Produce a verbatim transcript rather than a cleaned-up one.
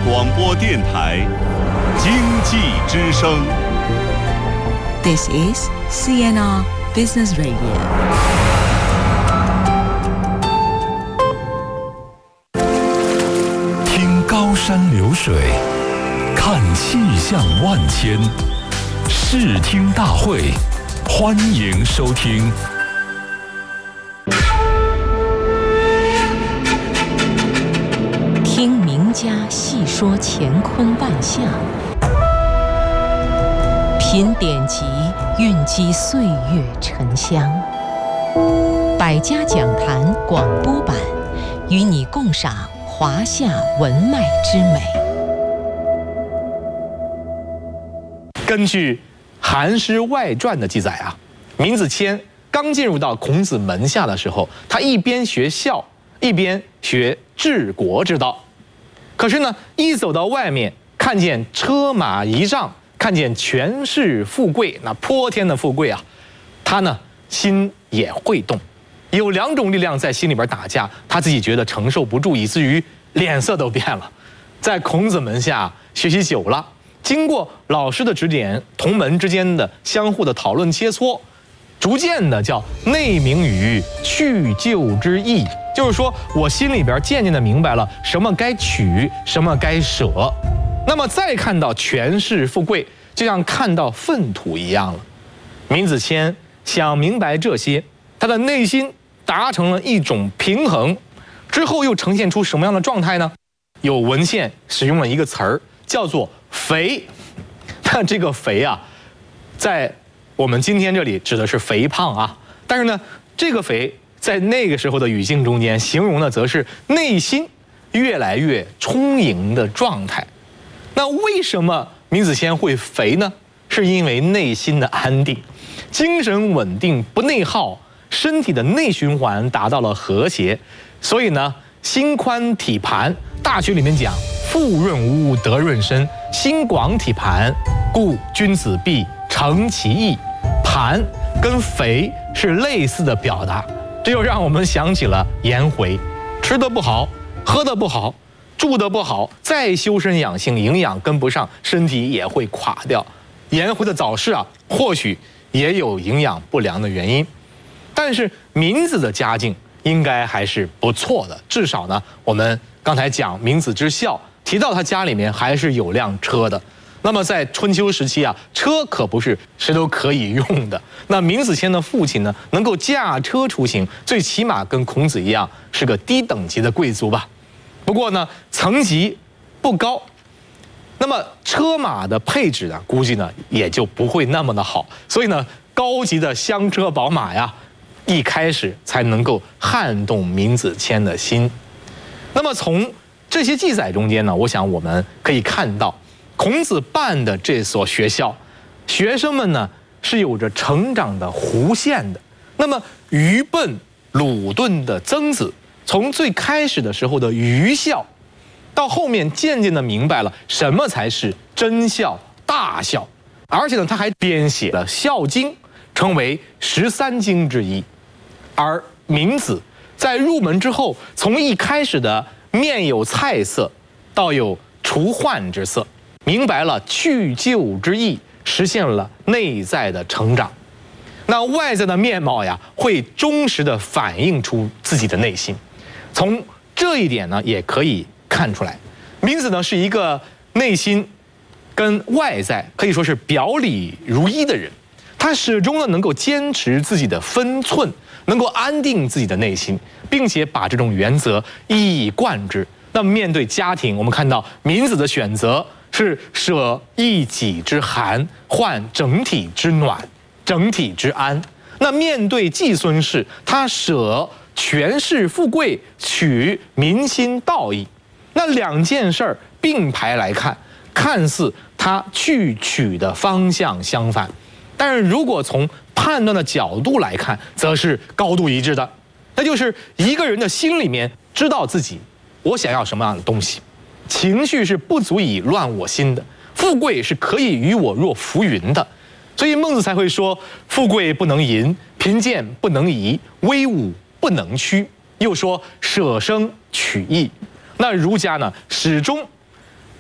广播电台经济之声。 This is C N R Business Radio。 听高山流水，看气象万千，视听大会，欢迎收听。 听名家细说乾坤万象，品典籍蕴积岁月沉香。百家讲坛广播版，与你共赏华夏文脉之美。 根据《韩诗外传》的记载啊，闵子骞刚进入到孔子门下的时候，他一边学孝，一边学治国之道。可是呢，一走到外面，看见车马仪仗，看见权势富贵，那泼天的富贵啊，他呢心也会动，有两种力量在心里边打架，他自己觉得承受不住，以至于脸色都变了。在孔子门下学习久了，经过老师的指点，同门之间的相互的讨论切磋，逐渐的叫内明于去就之意，就是说我心里边渐渐的明白了什么该取，什么该舍。那么再看到权势富贵，就像看到粪土一样了。闵子骞想明白这些，他的内心达成了一种平衡，之后又呈现出什么样的状态呢？有文献使用了一个词儿，叫做肥。但这个肥啊，在我们今天这里指的是肥胖啊，但是呢，这个肥在那个时候的语境中间形容的则是内心越来越充盈的状态。那为什么闵子骞会肥呢？是因为内心的安定，精神稳定，不内耗，身体的内循环达到了和谐，所以呢，心宽体盘。大学里面讲，腹润屋，德润身，心广体盘，故君子必诚其意。盘跟肥是类似的表达，这又让我们想起了颜回，吃得不好，喝得不好，住得不好，再修身养性，营养跟不上，身体也会垮掉。颜回的早逝啊，或许也有营养不良的原因，但是闵子的家境应该还是不错的，至少呢，我们刚才讲闵子之孝，提到他家里面还是有辆车的。那么在春秋时期啊，车可不是谁都可以用的。那闵子骞的父亲呢，能够驾车出行，最起码跟孔子一样是个低等级的贵族吧。不过呢，层级不高，那么车马的配置呢，估计呢也就不会那么的好。所以呢，高级的香车宝马呀，一开始才能够撼动闵子骞的心。那么从这些记载中间呢，我想我们可以看到，孔子办的这所学校，学生们呢是有着成长的弧线的。那么愚笨鲁钝的曾子，从最开始的时候的愚孝，到后面渐渐的明白了什么才是真孝大孝，而且呢，他还编写了《孝经》，成为十三经之一。而闵子在入门之后，从一开始的面有菜色，到有除患之色，明白了去就之意，实现了内在的成长。那外在的面貌呀，会忠实地反映出自己的内心。从这一点呢，也可以看出来，闵子呢是一个内心跟外在可以说是表里如一的人。他始终呢能够坚持自己的分寸，能够安定自己的内心，并且把这种原则一以贯之。那么面对家庭，我们看到闵子的选择是舍一己之寒，换整体之暖，整体之安。那面对季孙氏，他舍权势富贵，取民心道义。那两件事儿并排来看，看似他去取的方向相反，但是如果从判断的角度来看，则是高度一致的。那就是一个人的心里面知道自己我想要什么样的东西，情绪是不足以乱我心的，富贵是可以与我若浮云的。所以孟子才会说，富贵不能淫，贫贱不能移，威武不能屈。又说舍生取义。那儒家呢，始终